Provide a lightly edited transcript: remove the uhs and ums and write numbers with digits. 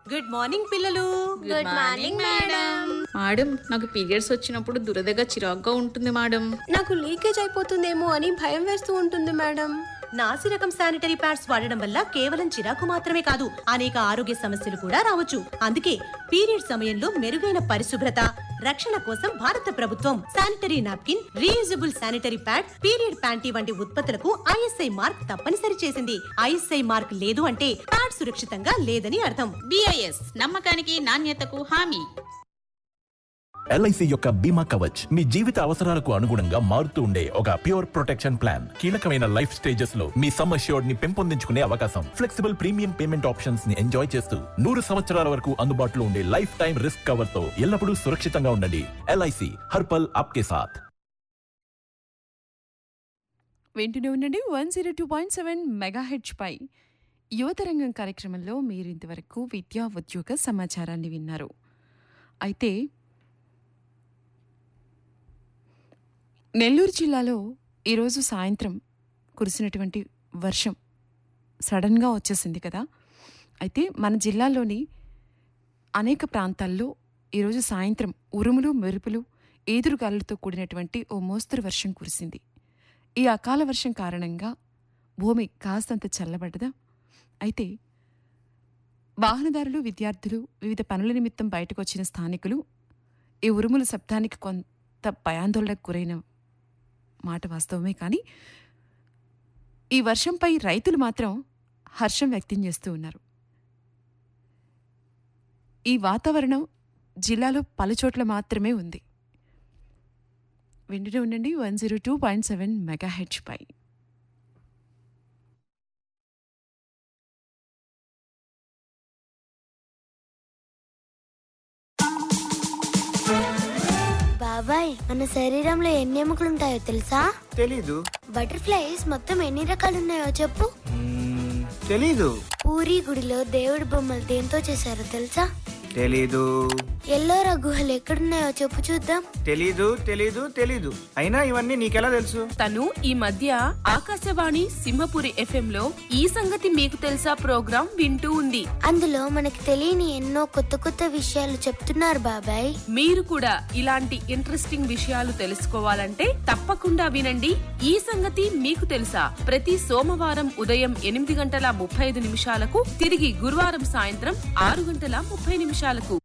Good morning పిల్లలు. Good morning madam. Madam, నాకు periods వచ్చినప్పుడు దురదగా చిరాగ్గా ఉంటుంది మేడం. నాకు లీకేజ్ అయిపోతుందేమో అని భయం వేస్తూ ఉంటుంది మేడం. నాసి రకం శానిటరీ ప్యాడ్స్ వాడడం వల్ల కేవలం చిరాకు మాత్రమే కాదు, అనేక ఆరోగ్య సమస్యలు కూడా రావచ్చు. అందుకే పీరియడ్ సమయంలో మెరుగైన పరిశుభ్రత, రక్షణ కోసం భారత ప్రభుత్వం sanitary napkin, reusable sanitary pad, period panty వంటి ఉత్పత్తులకు ఐఎస్ఐ మార్క్ తప్పనిసరి చేసింది. ఐఎస్ఐ మార్క్ లేదు అంటే ప్యాడ్ సురక్షితంగా లేదని అర్థం. BIS నమ్మకానికి నాణ్యతకు హామీ. LIC యొక్క బీమా కవచ్ మీ జీవిత అవసరాలకు అనుగుణంగా మారుతూ ఉండే ఒక ప్యూర్ ప్రొటెక్షన్ ప్లాన్. కీలకమైన లైఫ్ స్టేజెస్ లో మీ సమ్ అష్యూర్డ్ ని పెంపొందించుకునే అవకాశం, ఫ్లెక్సిబుల్ ప్రీమియం పేమెంట్ ఆప్షన్స్ ని ఎంజాయ్ చేస్తూ 100 సంవత్సరాల వరకు అందుబాటులో ఉండే లైఫ్ టైం రిస్క్ కవర్ తో ఎల్లప్పుడూ సురక్షితంగా ఉండండి. LIC హర్ పల్ ఆప్కే సాథ్. వింటూనే ఉండండి 102.7 మెగాహెర్ట్జ్ పై యువతరంగం కార్యక్రమంలో మీరు ఇంతవరకు విద్యా ఉద్యోగ సమాచారాన్ని విన్నారు. అయితే నెల్లూరు జిల్లాలో ఈరోజు సాయంత్రం కురిసినటువంటి వర్షం సడన్గా వచ్చేసింది కదా. అయితే మన జిల్లాలోని అనేక ప్రాంతాల్లో ఈరోజు సాయంత్రం ఉరుములు, మెరుపులు, ఈదురుగాలులతో కూడినటువంటి ఓ మోస్తరు వర్షం కురిసింది. ఈ అకాల వర్షం కారణంగా భూమి కాస్తంత చల్లబడ్డదా. అయితే వాహనదారులు, విద్యార్థులు, వివిధ పనుల నిమిత్తం బయటకు వచ్చిన స్థానికులు ఈ ఉరుముల శబ్దానికి కొంత భయాందోళనకు గురైన మాట వాస్తవమే. కానీ ఈ వర్షంపై రైతులు మాత్రం హర్షం వ్యక్తం చేస్తూ ఉన్నారు. ఈ వాతావరణం జిల్లాలో పలుచోట్ల మాత్రమే ఉంది. వింటూనే ఉండండి 102.7 మెగాహెర్ట్జ్ పై. బాబాయ్, మన శరీరంలో ఎన్ని ఎముకలుంటాయో తెలుసా? తెలీదు. బటర్ఫ్లైస్ మొత్తం ఎన్ని రకాలున్నాయో చెప్పు. తెలీదు. పూరి గుడిలో దేవుడి బొమ్మలు దేంతో చేశారో తెలుసా? తెలీదు. ఎల్లోరా గుహలు ఎక్కడున్నాయో చెప్పు చూద్దాం. తెలీదు తెలీదు తెలీదు. అయినా ఇవన్నీ నీకెలా తెలుసు? తను ఈ మధ్య ఆకాశవాణి సింహపురి FM లో ఈ సంగతి మీకు తెలుసా ప్రోగ్రాం వింటూ ఉంది. అందులో మనకి తెలియని ఎన్నో కొత్త కొత్త విషయాలు చెప్తున్నారు బాబాయ్. మీరు కూడా ఇలాంటి ఇంట్రెస్టింగ్ విషయాలు తెలుసుకోవాలంటే తప్పకుండా వినండి ఈ సంగతి మీకు తెలుసా. ప్రతి సోమవారం ఉదయం 8:35 తిరిగి గురువారం సాయంత్రం 6:30